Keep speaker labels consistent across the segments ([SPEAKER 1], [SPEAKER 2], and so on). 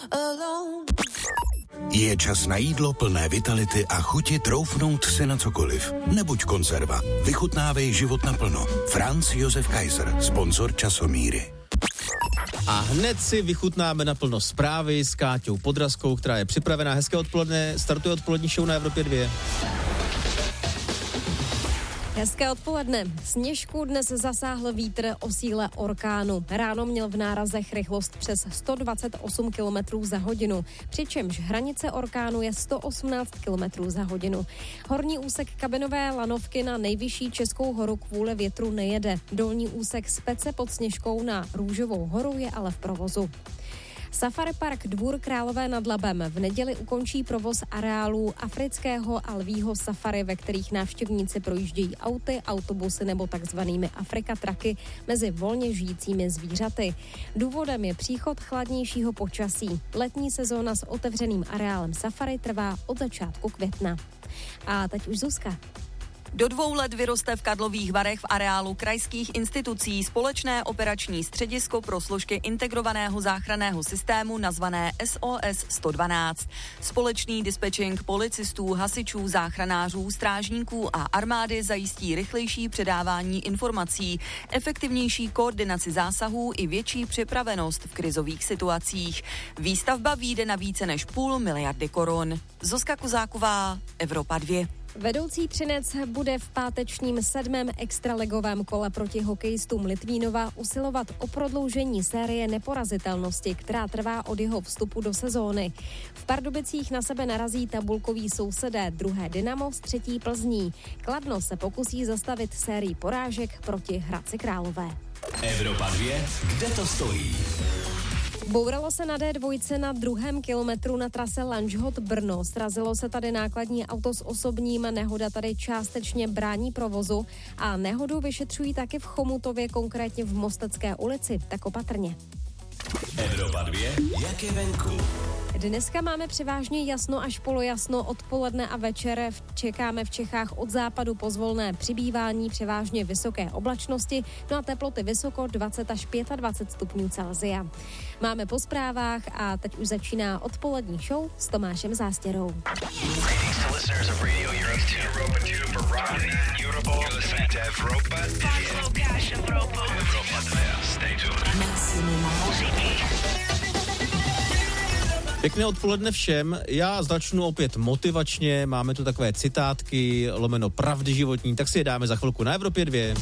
[SPEAKER 1] Je čas na jídlo plné vitality a chuti troufnout si na cokoliv. Nebuď konzerva. Vychutnávej život naplno. Franz Josef Kaiser, sponzor Časomíry.
[SPEAKER 2] A hned si vychutnáme naplno zprávy s Káťou Podrazkou, která je připravená. Hezké odpoledne, startuje odpolední show na Evropě 2.
[SPEAKER 3] Hezké odpoledne. Sněžku dnes zasáhl vítr o síle orkánu. Ráno měl v nárazech rychlost přes 128 km za hodinu, přičemž hranice orkánu je 118 km za hodinu. Horní úsek kabinové lanovky na nejvyšší Českou horu kvůli větru nejede. Dolní úsek z Pece pod Sněžkou na Růžovou horu je ale v provozu. Safari Park Dvůr Králové nad Labem v neděli ukončí provoz areálů afrického a lvího safari, ve kterých návštěvníci projíždějí auty, autobusy nebo takzvanými Afrika traky mezi volně žijícími zvířaty. Důvodem je příchod chladnějšího počasí. Letní sezóna s otevřeným areálem safari trvá od začátku května. A teď už Zuzka.
[SPEAKER 4] Do 2 let vyroste v Karlových Varech v areálu krajských institucí společné operační středisko pro složky integrovaného záchranného systému nazvané SOS 112. Společný dispečing policistů, hasičů, záchranářů, strážníků a armády zajistí rychlejší předávání informací, efektivnější koordinaci zásahů i větší připravenost v krizových situacích. Výstavba vyjde na více než 500 miliardy korun. Zuzka Kozáková, Evropa 2.
[SPEAKER 3] Vedoucí Třinec bude v pátečním 7. extraligovém kole proti hokejistům Litvínova usilovat o prodloužení série neporazitelnosti, která trvá od jeho vstupu do sezóny. V Pardubicích na sebe narazí tabulkoví sousedé, druhé Dynamo s třetí Plzní. Kladno se pokusí zastavit sérii porážek proti Hradci Králové.
[SPEAKER 5] Evropa 2, kde to stojí?
[SPEAKER 3] Bouralo se na D2 na 2. kilometru na trase Lanžhot-Brno. Srazilo se tady nákladní auto s osobním, nehoda tady částečně brání provozu a nehodu vyšetřují taky v Chomutově, konkrétně v Mostecké ulici, tak opatrně.
[SPEAKER 5] Evropa 2, jak je venku?
[SPEAKER 3] Dneska máme převážně jasno až polojasno, odpoledne a večer čekáme v Čechách od západu pozvolné přibývání, převážně vysoké oblačnosti, no a teploty vysoko 20 až 25 stupňů Celsia. Máme po zprávách a teď už začíná odpolední show s Tomášem Zástěrou.
[SPEAKER 2] Pěkné odpoledne všem, já začnu opět motivačně, máme tu takové citátky, lomeno pravdy životní, tak si je dáme za chvilku na Evropě 2.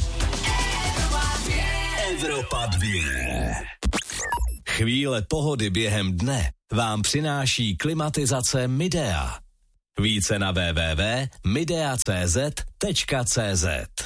[SPEAKER 5] Evropa 2. Chvíle pohody během dne vám přináší klimatizace Midea. Více na www.midea.cz.